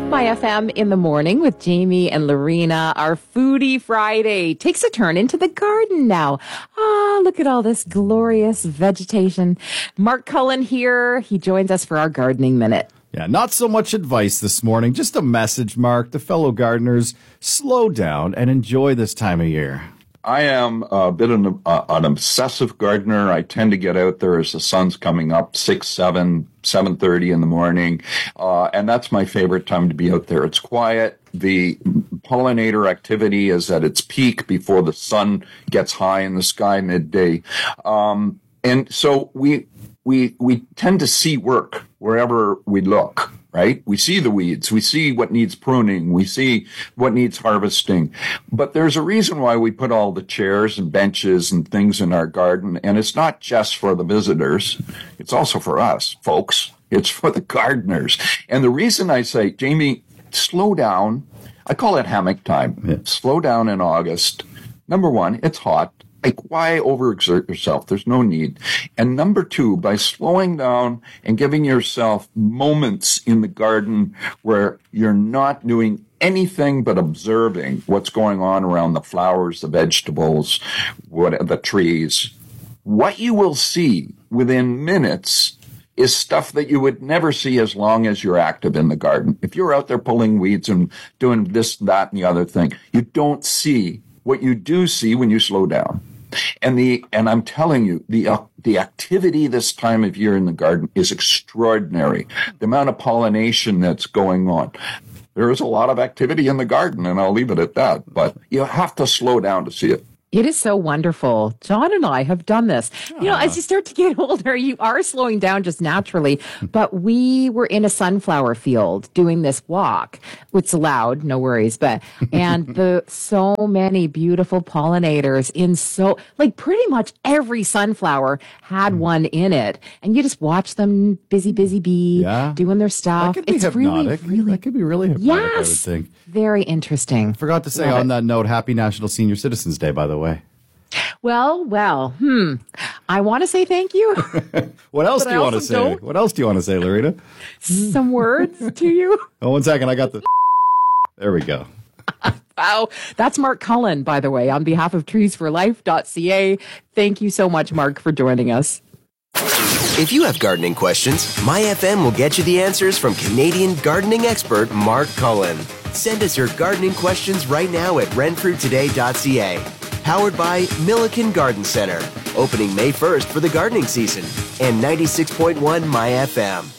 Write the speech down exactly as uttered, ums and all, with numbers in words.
My F M in the morning with Jamie and Lorena. Our Foodie Friday takes a turn into the garden now. Ah, look at all this glorious vegetation. Mark Cullen here. He joins us for our gardening minute. Yeah, not so much advice this morning, just a message, Mark, to fellow gardeners. Slow down and enjoy this time of year. I am a bit of an, uh, an obsessive gardener. I tend to get out there as the sun's coming up, six, seven, seven thirty in the morning, uh, and that's my favorite time to be out there. It's quiet. The pollinator activity is at its peak before the sun gets high in the sky midday, um, and so we we we tend to see work wherever we look. Right? We see the weeds. We see what needs pruning. We see what needs harvesting. But there's a reason why we put all the chairs and benches and things in our garden. And it's not just for the visitors. It's also for us, folks. It's for the gardeners. And the reason I say, Jamie, slow down. I call it hammock time. Yeah. Slow down in August. Number one, it's hot. Like, why overexert yourself? There's no need. And number two, by slowing down and giving yourself moments in the garden where you're not doing anything but observing what's going on around the flowers, the vegetables, what the trees, what you will see within minutes is stuff that you would never see as long as you're active in the garden. If you're out there pulling weeds and doing this, that, and the other thing, you don't see what you do see when you slow down. And the and I'm telling you, the uh, the activity this time of year in the garden is extraordinary. The amount of pollination that's going on. There is a lot of activity in the garden, and I'll leave it at that. But you have to slow down to see it. It is so wonderful. John and I have done this. You know, as you start to get older, you are slowing down just naturally. But we were in a sunflower field doing this walk. It's loud, no worries. But, and the, so many beautiful pollinators in so, like pretty much every sunflower had one in it. And you just watch them busy, busy bee, yeah. doing their stuff. That could be it's hypnotic. Really, really, that could be really hypnotic, yes, I would think. Very interesting. Forgot to say Love on it. that note, happy National Senior Citizens Day, by the way. Well, well, hmm. I want to say thank you. What else But do you I want to also say? don't. What else do you want to say, Lorena? Some words to you. Oh, one second. I got the... There we go. Wow. That's Mark Cullen, by the way, on behalf of trees for life dot c a. Thank you so much, Mark, for joining us. If you have gardening questions, My F M will get you the answers from Canadian gardening expert Mark Cullen. Send us your gardening questions right now at renfrew today dot c a. Powered by Milliken Garden Center. Opening May first for the gardening season. And ninety-six point one My F M.